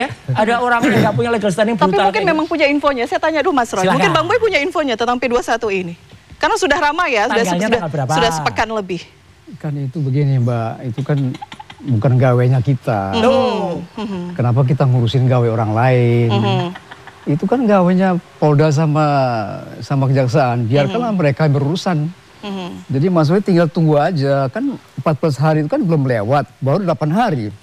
Ada orang yang nggak punya legal standing Tapi brutal. mungkin memang punya infonya. Saya tanya dulu Mas Roy. Silakan. Mungkin Bang Boy punya infonya tentang P21 ini. Karena sudah ramai ya, sudah sepekan lebih. Kan itu begini Mbak, itu kan bukan gawainya kita. Kenapa kita ngurusin gawe orang lain? Itu kan gawainya Polda sama kejaksaan. Biarkanlah mereka berurusan. Jadi Mas Roy tinggal tunggu aja. Kan 14 hari itu kan belum lewat, baru 8 hari.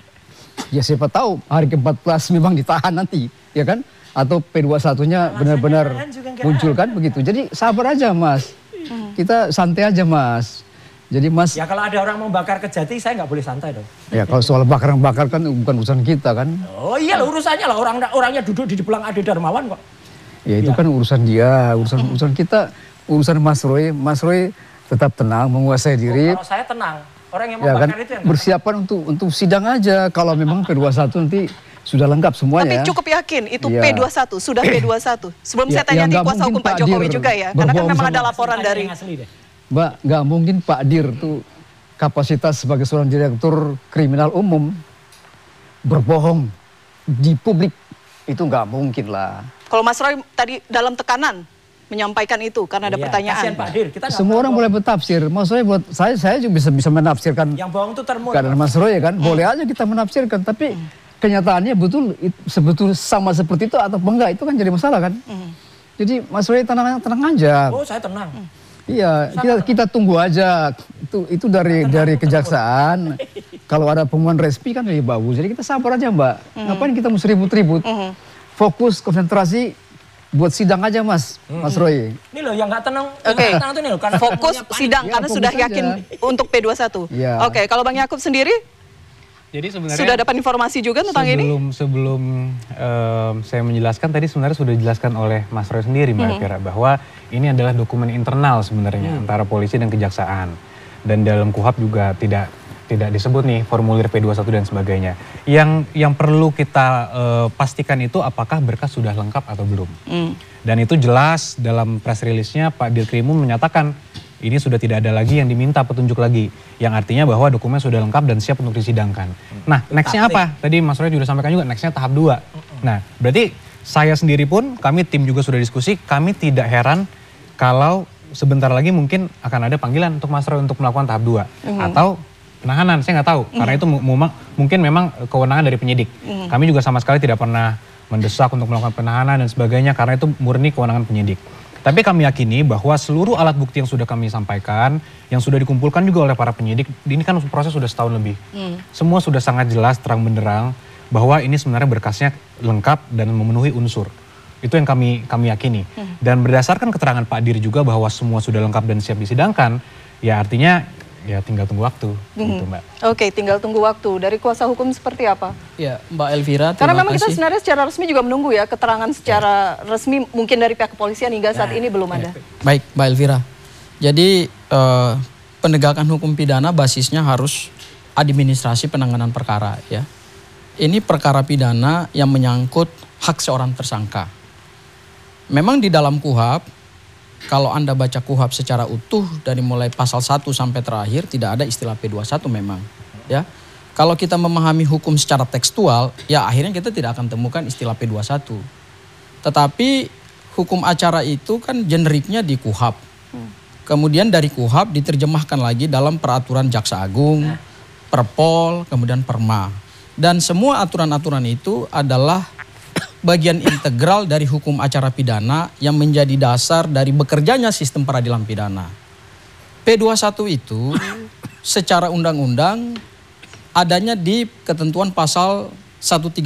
Ya siapa tahu hari ke-14 memang ditahan nanti, ya kan? Atau P21-nya benar-benar muncul kan begitu. Jadi sabar aja Mas. Kita santai aja Mas. Jadi Mas. Ya kalau ada orang mau bakar Kejati, saya nggak boleh santai dong. Ya kalau soal bakar-bakar kan bukan urusan kita kan. Oh iya urusannya lah, orangnya duduk di belang Ade Darmawan kok. Ya itu kan urusan dia, urusan kita, urusan Mas Roy. Mas Roy tetap tenang, menguasai diri. Kalau saya tenang, orang yang mau Ya kan, bakar itu yang bersiapan untuk sidang aja. Kalau memang P21 nanti sudah lengkap semuanya. Tapi cukup yakin itu Iya. P21, sudah P21. Sebelum saya tanya di kuasa hukum Pak Jokowi juga ya. Karena kan memang ada laporan dari... Mbak, nggak mungkin Pak Dir tuh kapasitas sebagai seorang direktur kriminal umum berbohong di publik. Itu nggak mungkin lah. Kalau Mas Roy tadi dalam tekanan menyampaikan itu karena ada pertanyaan. Kasihan Pak Dir, kita Semua orang boleh bertafsir. Maksudnya buat saya juga bisa menafsirkan. Yang bohong itu termul. Karena Mas Roy ya kan, boleh aja kita menafsirkan. Tapi kenyataannya sebetul sama seperti itu atau enggak, itu kan jadi masalah kan. Jadi Mas Roy tenang aja. Oh saya tenang. Iya, kita tunggu aja. Itu dari kejaksaan. Kalau ada pengumuman resmi kan lebih bagus. Jadi kita sabar aja Mbak. Ngapain kita mesti ribut-ribut? Fokus, konsentrasi buat sidang aja Mas Roy. Ini loh yang nggak tenang. Oke. Tenang tuh nih loh, karena fokus sidang Ya, karena fokus sudah aja. yakin untuk P21. Ya. Oke, kalau Bang Yakub sendiri Jadi sebenarnya sudah dapat informasi juga tentang ini? Sebelum saya menjelaskan tadi sebenarnya sudah dijelaskan oleh Mas Roy sendiri Mbak Fira bahwa ini adalah dokumen internal sebenarnya antara polisi dan kejaksaan. Dan dalam KUHAP juga tidak disebut nih formulir P21 dan sebagainya. Yang perlu kita pastikan itu apakah berkas sudah lengkap atau belum. Dan itu jelas dalam press release-nya Pak Dirkrimum menyatakan ini sudah tidak ada lagi yang diminta petunjuk lagi. Yang artinya bahwa dokumen sudah lengkap dan siap untuk disidangkan. Nah, next-nya apa? Tadi Mas Roy juga sampaikan juga, next-nya tahap 2. Nah, berarti saya sendiri pun, kami tim juga sudah diskusi, kami tidak heran kalau sebentar lagi mungkin akan ada panggilan untuk Mas Roy untuk melakukan tahap 2. Atau penahanan, saya nggak tahu. Karena itu mungkin memang kewenangan dari penyidik. Kami juga sama sekali tidak pernah mendesak untuk melakukan penahanan dan sebagainya, karena itu murni kewenangan penyidik. Tapi kami yakini bahwa seluruh alat bukti yang sudah kami sampaikan, yang sudah dikumpulkan juga oleh para penyidik, ini kan proses sudah setahun lebih. Semua sudah sangat jelas, terang benderang, bahwa ini sebenarnya berkasnya lengkap dan memenuhi unsur. Itu yang kami yakini. Dan berdasarkan keterangan Pak Dir juga bahwa semua sudah lengkap dan siap disidangkan, ya artinya ya tinggal tunggu waktu. Gitu, Mbak. Oke, tinggal tunggu waktu. Dari kuasa hukum seperti apa? Ya, Mbak Elvira, Karena memang kita sebenarnya secara resmi juga menunggu ya keterangan secara resmi mungkin dari pihak kepolisian hingga saat ini belum ada. Baik, Mbak Elvira. Jadi penegakan hukum pidana basisnya harus administrasi penanganan perkara ya. Ini perkara pidana yang menyangkut hak seorang tersangka. Memang di dalam KUHAP, kalau Anda baca KUHAP secara utuh dari mulai pasal 1 sampai terakhir tidak ada istilah P21 memang ya. Kalau kita memahami hukum secara tekstual ya akhirnya kita tidak akan temukan istilah P21. Tetapi hukum acara itu kan generiknya di KUHAP. Kemudian dari KUHAP diterjemahkan lagi dalam peraturan Jaksa Agung, Perpol, kemudian Perma. Dan semua aturan-aturan itu adalah bagian integral dari hukum acara pidana yang menjadi dasar dari bekerjanya sistem peradilan pidana. P21 itu secara undang-undang adanya di ketentuan pasal 138,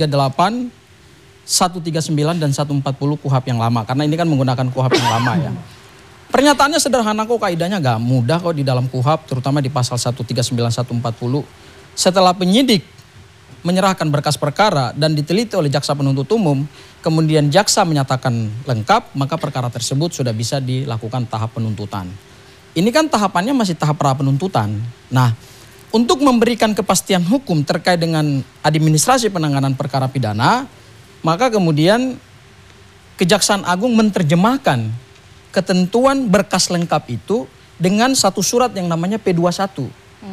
139 dan 140 KUHAP yang lama. Karena ini kan menggunakan KUHAP yang lama ya. Pernyataannya sederhana kok, kaidahnya gak mudah kok di dalam KUHAP, terutama di pasal 139, 140. Setelah penyidik menyerahkan berkas perkara dan diteliti oleh jaksa penuntut umum, kemudian jaksa menyatakan lengkap, maka perkara tersebut sudah bisa dilakukan tahap penuntutan. Ini kan tahapannya masih tahap pra penuntutan. Nah, untuk memberikan kepastian hukum terkait dengan administrasi penanganan perkara pidana, maka kemudian Kejaksaan Agung menerjemahkan ketentuan berkas lengkap itu dengan satu surat yang namanya P21.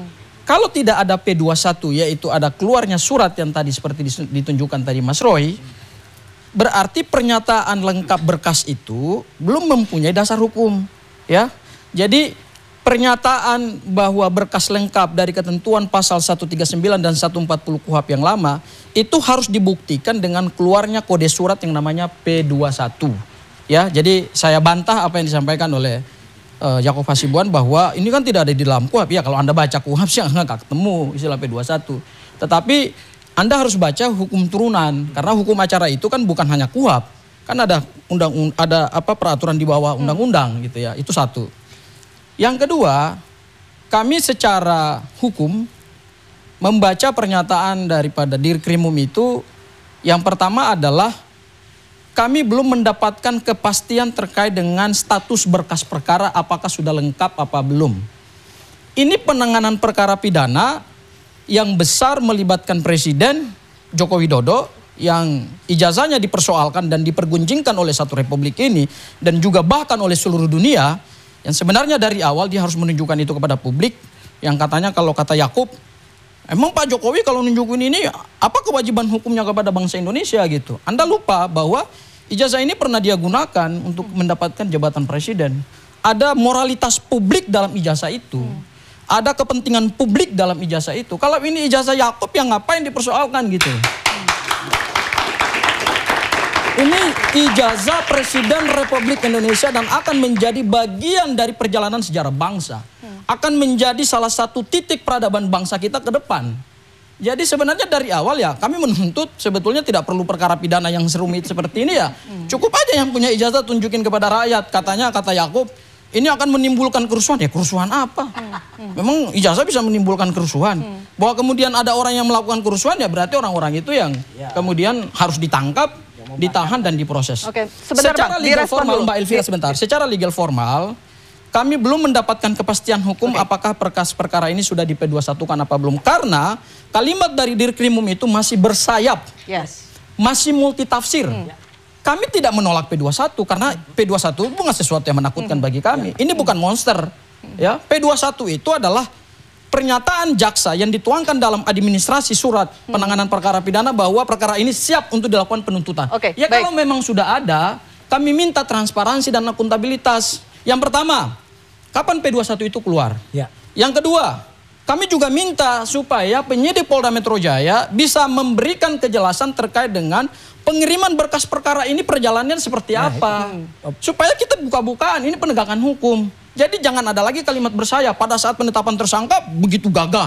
kalau tidak ada P21, yaitu ada keluarnya surat yang tadi seperti ditunjukkan tadi Mas Roy, berarti pernyataan lengkap berkas itu belum mempunyai dasar hukum, ya. Jadi pernyataan bahwa berkas lengkap dari ketentuan pasal 139 dan 140 KUHP yang lama itu harus dibuktikan dengan keluarnya kode surat yang namanya P21. Ya, jadi saya bantah apa yang disampaikan oleh Yaakob Hasibuan bahwa ini kan tidak ada di dalam KUHP. Ya, kalau Anda baca KUHP sih nggak ketemu istilah P21. Tetapi Anda harus baca hukum turunan, karena hukum acara itu kan bukan hanya KUHP. Kan ada peraturan di bawah undang-undang gitu ya. Itu satu. Yang kedua, kami secara hukum membaca pernyataan daripada Dirkrimum itu, yang pertama adalah kami belum mendapatkan kepastian terkait dengan status berkas perkara apakah sudah lengkap apa belum. Ini penanganan perkara pidana yang besar melibatkan Presiden Joko Widodo yang ijazahnya dipersoalkan dan dipergunjingkan oleh satu republik ini dan juga bahkan oleh seluruh dunia, yang sebenarnya dari awal dia harus menunjukkan itu kepada publik, yang katanya kalau kata Yaakob, emang Pak Jokowi kalau nunjukin ini apa kewajiban hukumnya kepada bangsa Indonesia gitu. Anda lupa bahwa ijazah ini pernah dia gunakan untuk mendapatkan jabatan presiden. Ada moralitas publik dalam ijazah itu. Ada kepentingan publik dalam ijazah itu. Kalau ini ijazah Yaakob yang ngapain dipersoalkan gitu. Ini ijazah Presiden Republik Indonesia dan akan menjadi bagian dari perjalanan sejarah bangsa. Akan menjadi salah satu titik peradaban bangsa kita ke depan. Jadi sebenarnya dari awal ya kami menuntut sebetulnya tidak perlu perkara pidana yang serumit seperti ini ya. Cukup aja yang punya ijazah tunjukin kepada rakyat. Katanya kata Yaakob ini akan menimbulkan kerusuhan. Ya kerusuhan apa? Memang ijazah bisa menimbulkan kerusuhan. Bahwa kemudian ada orang yang melakukan kerusuhan ya berarti orang-orang itu yang kemudian harus ditangkap, ditahan dan diproses. Oke, sebentar secara Bang, legal formal dulu. Mbak Elvira sebentar. Secara legal formal kami belum mendapatkan kepastian hukum apakah berkas perkara ini sudah di P21 kan apa belum. Karena kalimat dari Dirkrimum itu masih bersayap. Yes. Masih multitafsir. Kami tidak menolak P21 karena P21 bukan sesuatu yang menakutkan bagi kami. Ini bukan monster. Ya, P21 itu adalah pernyataan jaksa yang dituangkan dalam administrasi surat penanganan perkara pidana bahwa perkara ini siap untuk dilakukan penuntutan. Oke, ya baik. kalau memang sudah ada, kami minta transparansi dan akuntabilitas. Yang pertama, kapan P21 itu keluar? Ya. Yang kedua, kami juga minta supaya penyidik Polda Metro Jaya bisa memberikan kejelasan terkait dengan pengiriman berkas perkara ini perjalanannya seperti apa. Supaya kita buka-bukaan, ini penegakan hukum. Jadi jangan ada lagi kalimat bersayap pada saat penetapan tersangka begitu gagah.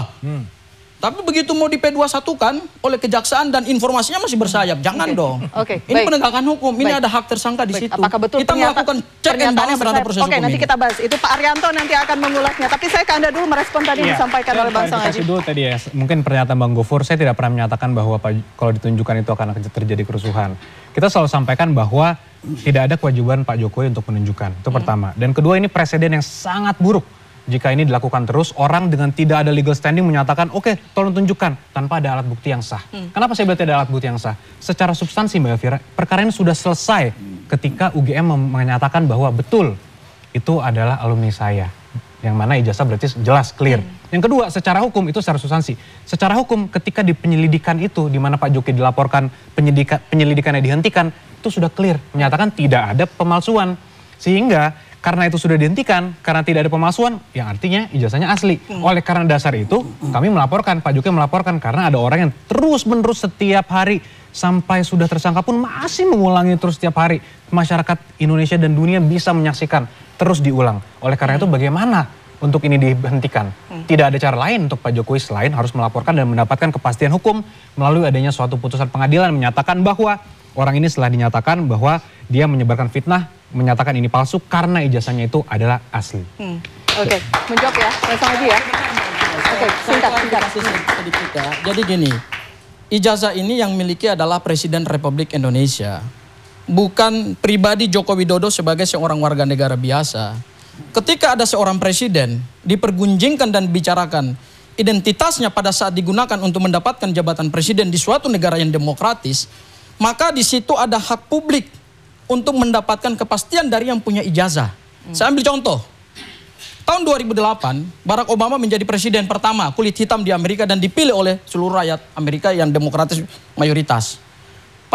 Tapi begitu mau di P21 kan oleh kejaksaan dan informasinya masih bersayap. Jangan dong. Oke, Ini baik. penegakan hukum. Ini Baik. ada hak tersangka di Baik, situ. apakah betul kita melakukan check and balance terhadap proses Oke, hukum nanti ini. kita bahas. Itu Pak Arianto nanti akan mengulasnya. Tapi saya ke Anda dulu merespon tadi yang disampaikan oleh Bang Sang Haji. Dulu tadi ya, mungkin pernyataan Bang Gofur, saya tidak pernah menyatakan bahwa kalau ditunjukkan itu akan terjadi kerusuhan. Kita selalu sampaikan bahwa tidak ada kewajiban Pak Jokowi untuk menunjukkan. Itu pertama. Dan kedua, ini presiden yang sangat buruk. Jika ini dilakukan terus, orang dengan tidak ada legal standing menyatakan, oke, tolong tunjukkan tanpa ada alat bukti yang sah. Kenapa saya bilang tidak ada alat bukti yang sah? Secara substansi Mbak Elvira, perkara ini sudah selesai ketika UGM menyatakan bahwa betul itu adalah alumni saya. Yang mana ijazah berarti jelas, clear. Yang kedua, secara hukum itu secara substansi. Secara hukum ketika di penyelidikan itu, di mana Pak Jokowi dilaporkan penyelidikannya dihentikan, itu sudah clear. Menyatakan tidak ada pemalsuan. Sehingga karena itu sudah dihentikan, karena tidak ada pemalsuan, yang artinya ijazahnya asli. Oleh karena dasar itu, kami melaporkan, Pak Jokowi melaporkan, karena ada orang yang terus-menerus setiap hari, sampai sudah tersangka pun masih mengulangi terus setiap hari. Masyarakat Indonesia dan dunia bisa menyaksikan, terus diulang. Oleh karena itu bagaimana untuk ini dihentikan? Tidak ada cara lain untuk Pak Jokowi selain harus melaporkan dan mendapatkan kepastian hukum melalui adanya suatu putusan pengadilan menyatakan bahwa orang ini setelah dinyatakan bahwa dia menyebarkan fitnah, menyatakan ini palsu karena ijazahnya itu adalah asli. Oke, menjawab ya, Bang Sang Haji ya. Oke, singkat. Sedikit ya. Jadi gini, ijazah ini yang miliki adalah Presiden Republik Indonesia. Bukan pribadi Joko Widodo sebagai seorang warga negara biasa. Ketika ada seorang presiden dipergunjingkan dan bicarakan identitasnya pada saat digunakan untuk mendapatkan jabatan presiden di suatu negara yang demokratis, maka di situ ada hak publik untuk mendapatkan kepastian dari yang punya ijazah. Saya ambil contoh. Tahun 2008, Barack Obama menjadi presiden pertama kulit hitam di Amerika dan dipilih oleh seluruh rakyat Amerika yang demokratis mayoritas.